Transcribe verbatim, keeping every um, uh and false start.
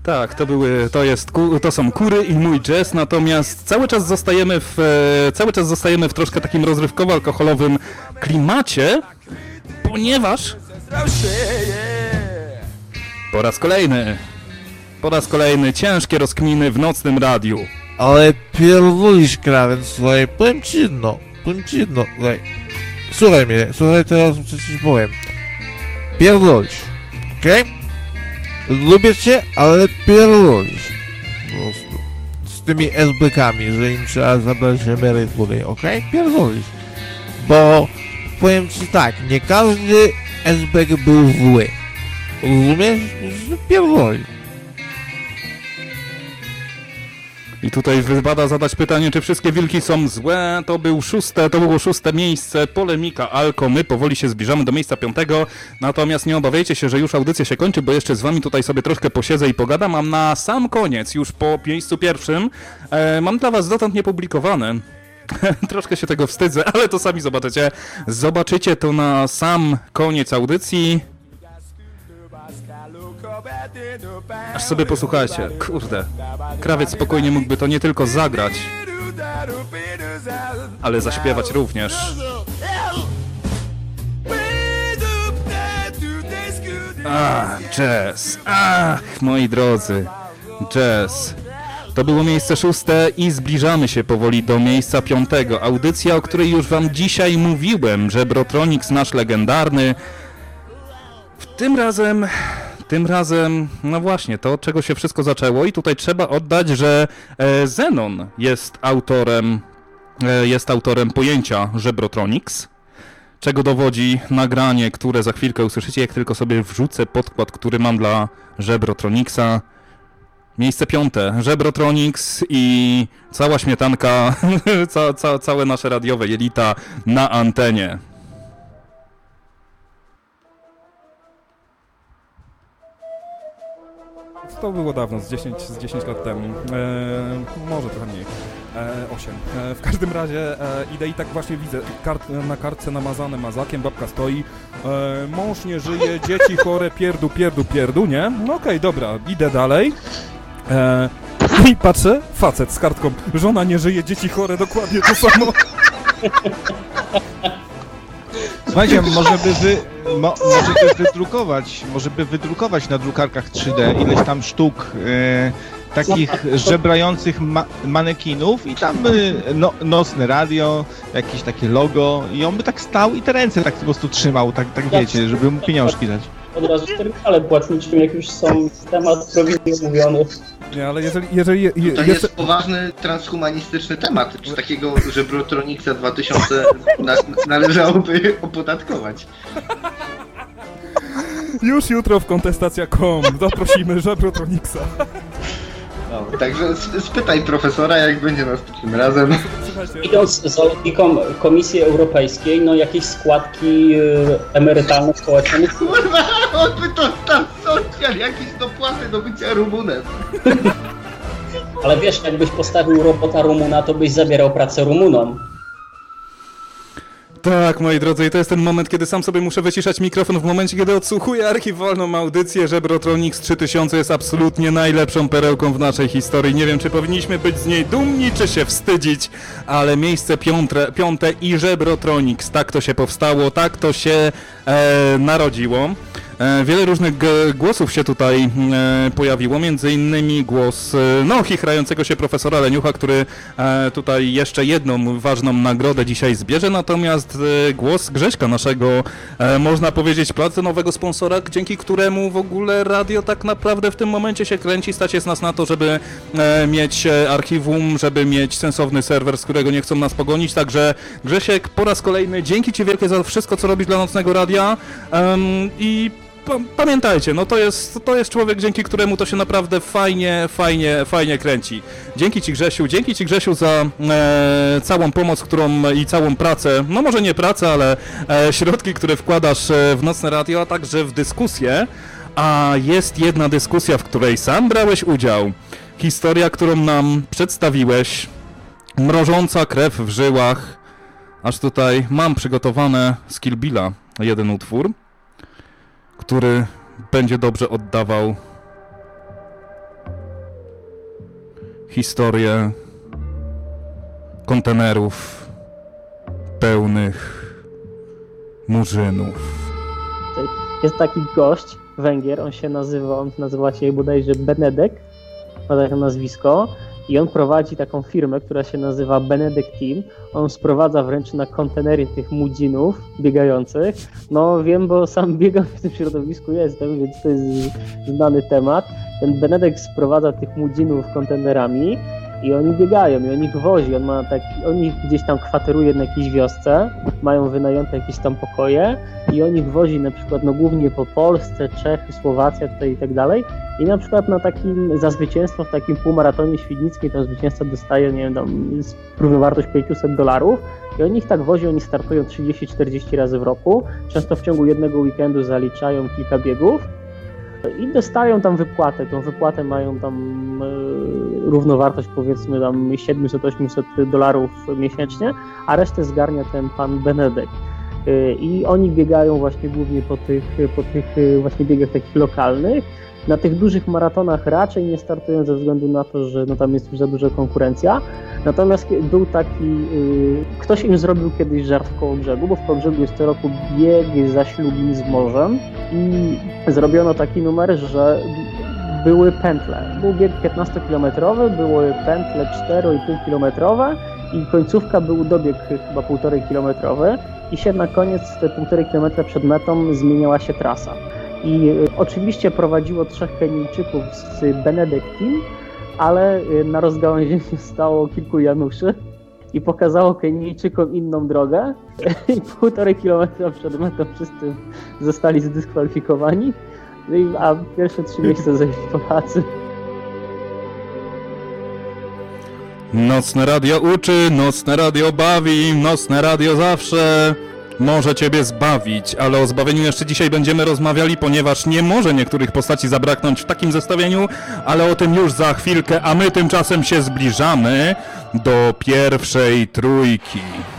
Tak, to były, to jest, to są Kury i mój jazz, natomiast cały czas zostajemy w, cały czas zostajemy w troszkę takim rozrywkowo-alkoholowym klimacie, ponieważ po raz kolejny, po raz kolejny ciężkie rozkminy w nocnym radiu. Ale pierdolisz, krawiec, słuchaj, powiem ci jedno, powiem ci jedno, słuchaj, słuchaj mnie, słuchaj teraz, co ci powiem, pierdolisz, okej? Okay? Lubię cię, ale pierdolisz, po prostu, z tymi es be kami, że im trzeba zabrać emerytury, okej? Okay? Pierdolisz, bo powiem ci tak, nie każdy es be ge był zły, rozumiesz? Pierdolisz. I tutaj wypada zadać pytanie, czy wszystkie wilki są złe. To był szóste, to było szóste miejsce, polemika Alko. My powoli się zbliżamy do miejsca piątego. Natomiast nie obawiajcie się, że już audycja się kończy, bo jeszcze z wami tutaj sobie troszkę posiedzę i pogadam. A na sam koniec, już po miejscu pierwszym, e, mam dla was dotąd niepublikowane. Troszkę się tego wstydzę, ale to sami zobaczycie. Zobaczycie to na sam koniec audycji. Aż sobie posłuchajcie, kurde, krawiec spokojnie mógłby to nie tylko zagrać, ale zaśpiewać również. Ach, jazz, ach, moi drodzy, jazz. To było miejsce szóste i zbliżamy się powoli do miejsca piątego. Audycja, o której już wam dzisiaj mówiłem, Żebrotronics nasz legendarny. Tym razem... Tym razem, no właśnie, to od czego się wszystko zaczęło i tutaj trzeba oddać, że e, Zenon jest autorem, e, jest autorem pojęcia Żebrotronics, czego dowodzi nagranie, które za chwilkę usłyszycie, jak tylko sobie wrzucę podkład, który mam dla Żebrotronicsa. Miejsce piąte, Żebrotronics i cała śmietanka, ca, ca, całe nasze radiowe jelita na antenie. To było dawno, z dziesięć, z dziesięć lat temu, e, może trochę mniej, e, osiem. E, w każdym razie e, idę i tak właśnie widzę, kart, na kartce namazane mazakiem, babka stoi, e, mąż nie żyje, dzieci chore, pierdu, pierdu, pierdu, nie? No okej, okay, dobra, idę dalej. E, I patrzę, facet z kartką, żona nie żyje, dzieci chore, dokładnie to samo. Słuchajcie, może by wy, mo, może by wydrukować, może by wydrukować na drukarkach trzy D ileś tam sztuk e, takich żebrających ma, manekinów i tam by no, nocne radio, jakieś takie logo i on by tak stał i te ręce tak po prostu trzymał, tak, tak wiecie, żeby mu pieniążki dać. Od razu z terminalem płatniczym, jak już są temat prowizji omówiony. Nie, ale jeżeli... jeżeli je, je, to jest jest poważny transhumanistyczny temat. Czy takiego Żebrotronicsa dwa tysiące na, należałoby opodatkować? Już jutro w kontestacja kropka com zaprosimy Żebrotronicsa. No, także spytaj profesora, jak będzie następnym razem. Idąc za logiką Komisji Europejskiej, no jakieś składki emerytalne społeczne. Kurwa, on by to tam sąsiad, jakieś dopłaty do bycia Rumunem. Ale wiesz, jakbyś postawił robota Rumuna, to byś zabierał pracę Rumunom. Tak, moi drodzy, i to jest ten moment, kiedy sam sobie muszę wyciszać mikrofon w momencie, kiedy odsłuchuję archiwalną audycję. Żebrotronics trzy tysiące jest absolutnie najlepszą perełką w naszej historii. Nie wiem, czy powinniśmy być z niej dumni, czy się wstydzić, ale miejsce piąte, piąte i Żebrotronics. Tak to się powstało, tak to się e, narodziło. E, wiele różnych g- głosów się tutaj e, pojawiło, między innymi głos e, no, chichrającego się profesora Leniucha, który e, tutaj jeszcze jedną ważną nagrodę dzisiaj zbierze, natomiast e, głos Grześka, naszego, e, można powiedzieć, platynowego sponsora, dzięki któremu w ogóle radio tak naprawdę w tym momencie się kręci, stać jest nas na to, żeby e, mieć archiwum, żeby mieć sensowny serwer, z którego nie chcą nas pogonić, także Grzesiek, po raz kolejny dzięki Ci wielkie za wszystko, co robisz dla Nocnego Radia um, i pamiętajcie, no to jest, to jest człowiek, dzięki któremu to się naprawdę fajnie, fajnie, fajnie kręci. Dzięki Ci, Grzesiu, dzięki Ci, Grzesiu, za e, całą pomoc, którą i całą pracę, no może nie pracę, ale e, środki, które wkładasz w Nocne Radio, a także w dyskusję. A jest jedna dyskusja, w której sam brałeś udział. Historia, którą nam przedstawiłeś, mrożąca krew w żyłach. Aż tutaj mam przygotowane z Kill Billa jeden utwór, który będzie dobrze oddawał historię kontenerów pełnych murzynów. Jest taki gość, Węgier, on się nazywa, on nazywa się bodajże Benedek, ma takie nazwisko, i on prowadzi taką firmę, która się nazywa Benedek Team. On sprowadza wręcz na kontenery tych mudzinów biegających. No wiem, bo sam biegam w tym środowisku, jestem, więc to jest znany temat. Ten Benedek sprowadza tych mudzinów kontenerami i oni biegają, i on ich wozi. On ma taki, on ich gdzieś tam kwateruje na jakiejś wiosce, mają wynajęte jakieś tam pokoje i on ich wozi na przykład no głównie po Polsce, Czechy, Słowacja tutaj i tak dalej. I na przykład na takim, za zwycięstwo w takim półmaratonie świdnickim, tam zwycięzca dostaje, nie wiem, tam równowartość pięćset dolarów i oni ich tak wozi, oni startują trzydzieści czterdzieści razy w roku, często w ciągu jednego weekendu zaliczają kilka biegów i dostają tam wypłatę. Tą wypłatę mają tam e, równowartość powiedzmy tam siedemset osiemset dolarów miesięcznie, a resztę zgarnia ten pan Benedek. E, I oni biegają właśnie głównie po tych, po tych właśnie biegach takich lokalnych. Na tych dużych maratonach raczej nie startują ze względu na to, że no tam jest już za duża konkurencja. Natomiast był taki, yy, ktoś im zrobił kiedyś żart w Kołobrzegu, bo w Kołobrzegu jest co roku bieg za Ślubin z morzem i zrobiono taki numer, że były pętle. Był bieg piętnastokilometrowy, były pętle cztery i pół kilometrowe i końcówka był dobieg chyba półtorej kilometrowy i się na koniec te półtorej kilometra przed metą zmieniała się trasa. I oczywiście prowadziło trzech Kenijczyków z Benedek Team, ale na rozgałęzieniu stało kilku Januszy i pokazało Kenijczykom inną drogę i półtorej kilometra przed metą wszyscy zostali zdyskwalifikowani, a pierwsze trzy miejsca zajęli Polacy. Nocne radio uczy, nocne radio bawi, nocne radio zawsze może ciebie zbawić, ale o zbawieniu jeszcze dzisiaj będziemy rozmawiali, ponieważ nie może niektórych postaci zabraknąć w takim zestawieniu, ale o tym już za chwilkę, a my tymczasem się zbliżamy do pierwszej trójki.